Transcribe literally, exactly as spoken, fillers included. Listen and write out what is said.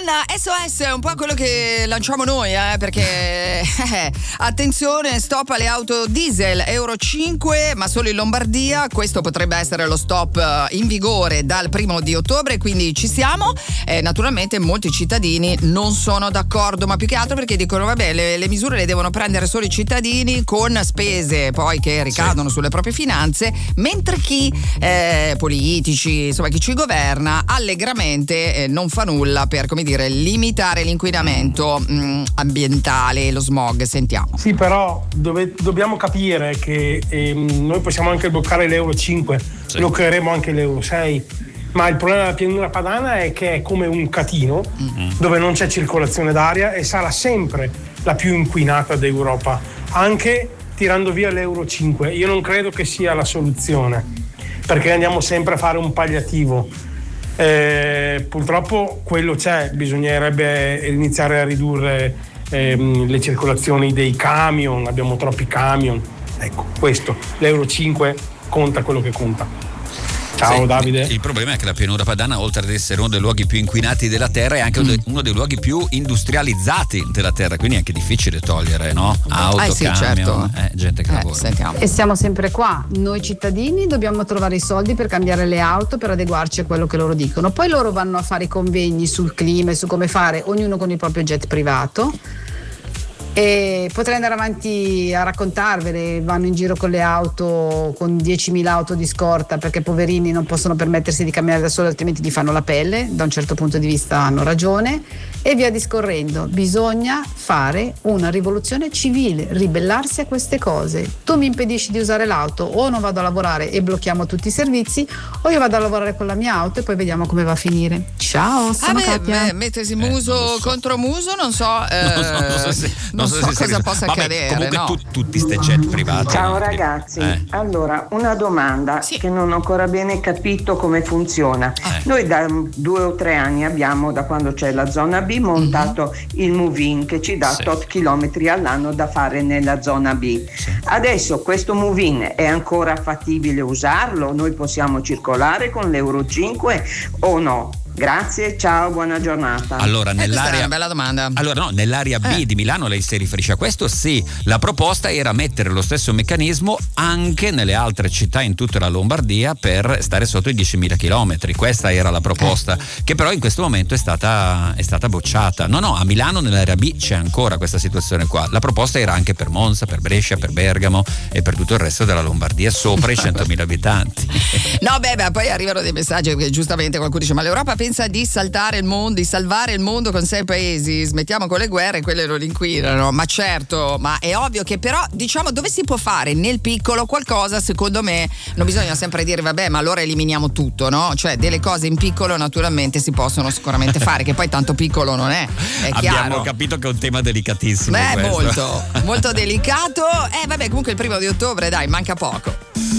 Rihanna, S O S è un po' quello che lanciamo noi, eh, perché eh, attenzione, stop alle auto diesel Euro cinque, ma solo in Lombardia. Questo potrebbe essere lo stop in vigore dal primo di ottobre, quindi ci siamo. Eh, naturalmente molti cittadini non sono d'accordo, ma più che altro perché dicono vabbè, le, le misure le devono prendere solo i cittadini con spese poi che ricadono sì. sulle proprie finanze, mentre chi eh, politici, insomma chi ci governa allegramente eh, non fa nulla per, come dire, limitare l'inquinamento mh, ambientale e lo smog. Sentiamo. Sì, però dove, dobbiamo capire che ehm, noi possiamo anche bloccare l'Euro cinque, sì. bloccheremo anche l'Euro sei, ma il problema della pianura padana è che è come un catino mm-hmm. dove non c'è circolazione d'aria e sarà sempre la più inquinata d'Europa, anche tirando via l'Euro cinque. Io non credo che sia la soluzione, perché andiamo sempre a fare un palliativo. Eh, purtroppo quello c'è, bisognerebbe iniziare a ridurre ehm, le circolazioni dei camion, abbiamo troppi camion, ecco questo, l'Euro cinque conta quello che conta. Ciao sì, Davide. Il problema è che la pianura padana, oltre ad essere uno dei luoghi più inquinati della terra, è anche mm. uno dei luoghi più industrializzati della terra, quindi è anche difficile togliere, no? Auto, eh sì, camion, certo. eh, gente che eh, lavora. Sentiamo. E siamo sempre qua, noi cittadini dobbiamo trovare i soldi per cambiare le auto, per adeguarci a quello che loro dicono. Poi loro vanno a fare i convegni sul clima e su come fare, ognuno con il proprio jet privato. E potrei andare avanti a raccontarvele, vanno in giro con le auto, con diecimila auto di scorta, perché poverini non possono permettersi di camminare da soli, altrimenti gli fanno la pelle. Da un certo punto di vista hanno ragione, e via discorrendo. Bisogna fare una rivoluzione civile, ribellarsi a queste cose. Tu mi impedisci di usare l'auto, o non vado a lavorare e blocchiamo tutti i servizi, o io vado a lavorare con la mia auto e poi vediamo come va a finire. Ciao, sono ah beh, Katia. beh, mettersi muso eh, so. contro muso, non so, eh, non so, non so, se, non so, so cosa ris- possa Vabbè, accadere. Comunque no? tu, tutti ste jet privati. Ciao ragazzi, eh. allora una domanda sì. che non ho ancora bene capito come funziona. Eh. Noi da due o tre anni abbiamo, da quando c'è la zona B, montato mm-hmm. il Move-in che ci dà sì. tot chilometri all'anno da fare nella zona B. Sì. Adesso questo Move-in è ancora fattibile usarlo? Noi possiamo circolare con l'Euro cinque o no? Grazie, ciao, buona giornata. Allora, eh, nell'area questa è una bella domanda. Allora, no, nell'area B eh. di Milano lei si riferisce a questo? Sì, la proposta era mettere lo stesso meccanismo anche nelle altre città in tutta la Lombardia per stare sotto i diecimila chilometri. Questa era la proposta, eh. che però in questo momento è stata è stata bocciata. No, no, a Milano nell'area B c'è ancora questa situazione qua. La proposta era anche per Monza, per Brescia, per Bergamo e per tutto il resto della Lombardia sopra i centomila abitanti. No, beh, beh, poi arrivano dei messaggi che giustamente qualcuno dice: ma l'Europa pensa di saltare il mondo, di salvare il mondo con sei paesi, smettiamo con le guerre, quelle non inquinano. Ma certo, ma è ovvio che però, diciamo, dove si può fare nel piccolo qualcosa, secondo me non bisogna sempre dire vabbè, ma allora eliminiamo tutto, no? Cioè delle cose in piccolo naturalmente si possono sicuramente fare, che poi tanto piccolo non è, è chiaro. Abbiamo capito che è un tema delicatissimo. Beh, questo. molto, molto delicato. Eh vabbè, comunque il primo di ottobre, dai, manca poco.